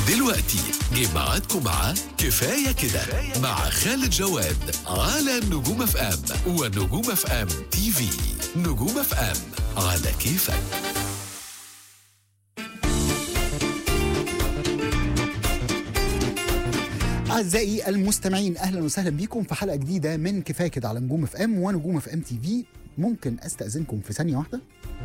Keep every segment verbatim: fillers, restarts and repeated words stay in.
دلوقتي جه ميعادكم مع كفاية كده مع خالد جواد على نجوم اف ام ونجوم اف ام تي في. نجوم اف ام على كيفك. أعزائي المستمعين، أهلا وسهلا بكم في حلقة جديدة من كفاية كده على نجوم اف ام ونجوم اف ام تي في. ممكن أستأذنكم في ثانية واحدة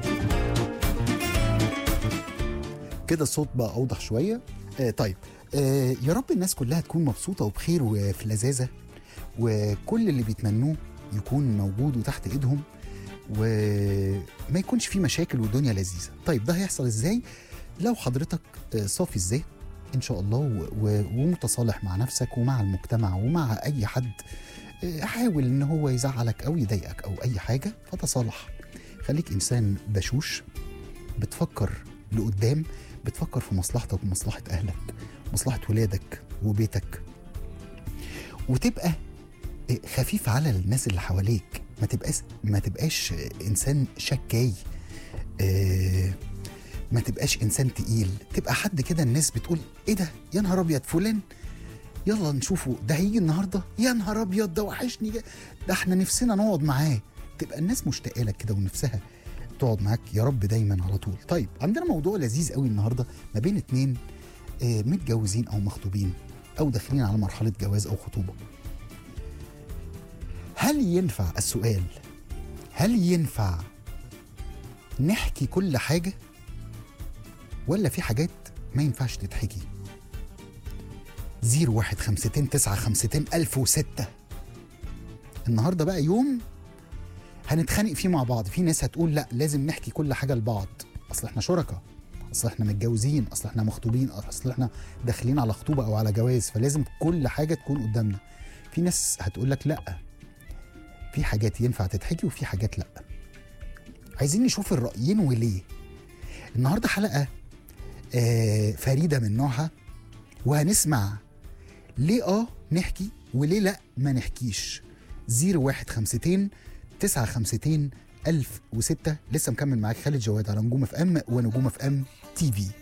كده الصوت بقى أوضح شوية. آه طيب آه يا رب الناس كلها تكون مبسوطة وبخير وفي لذاذة، وكل اللي بيتمنوه يكون موجود وتحت إيدهم، وما يكونش فيه مشاكل والدنيا لذيذة. طيب ده هيحصل إزاي؟ لو حضرتك آه صافي الذهن إن شاء الله ومتصالح مع نفسك ومع المجتمع ومع أي حد حاول إن هو يزعلك أو يضايقك أو أي حاجة، فتصالح. خليك إنسان بشوش، بتفكر لقدام، بتفكر في مصلحتك ومصلحة أهلك، مصلحة ولادك وبيتك، وتبقى خفيف على الناس اللي حواليك. ما تبقاش ما تبقاش إنسان شكاي، ما تبقاش إنسان تقيل، تبقى حد كده الناس بتقول إيه ده يا نهار أبيض فلان، يلا نشوفه ده هيجي النهارده، يا نهار أبيض ده وحشني، ده احنا نفسنا نقعد معاه. تبقى الناس مشتاقة لك كده ونفسها تقعد معاك يا رب دايما على طول. طيب عندنا موضوع لذيذ قوي النهارده ما بين اتنين آه متجوزين او مخطوبين او داخلين على مرحله جواز او خطوبه. هل ينفع السؤال هل ينفع نحكي كل حاجه ولا في حاجات ما ينفعش تتحكي؟ زيرو واحد خمستين تسعة خمستين ألف وستة. النهارده بقى يوم هنتخانق فيه مع بعض. في ناس هتقول لا لازم نحكي كل حاجة لبعض، أصل احنا شركة، أصل احنا متجوزين، أصل احنا مخطوبين، أصل احنا داخلين على خطوبة أو على جواز فلازم كل حاجة تكون قدامنا. في ناس هتقول لك لا، في حاجات ينفع تتحكي وفي حاجات لا. عايزين نشوف الرأيين وليه. النهاردة حلقة آه فريدة من نوعها، وهنسمع ليه اه نحكي وليه لا ما نحكيش. زيرو واحد خمستين تسعة خمستين ألف وستة. لسه مكمل معاك خالد جواد على نجوم اف ام ونجوم اف ام تي في.